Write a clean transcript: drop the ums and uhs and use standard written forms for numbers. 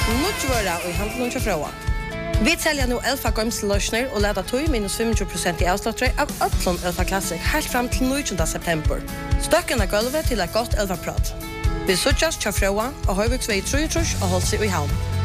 Nuttjvøra og i handelen til Frøa. Vi selger nå Elfa Gømseløsner og leder tog minus 25% i avslåttere av Øtlund Elfa Classic helt frem til 19. september. Støkken er gulvet til et godt Elfa-prat. Vi suttes til Frøa og Høyviksvei 33 og holdt seg i havn.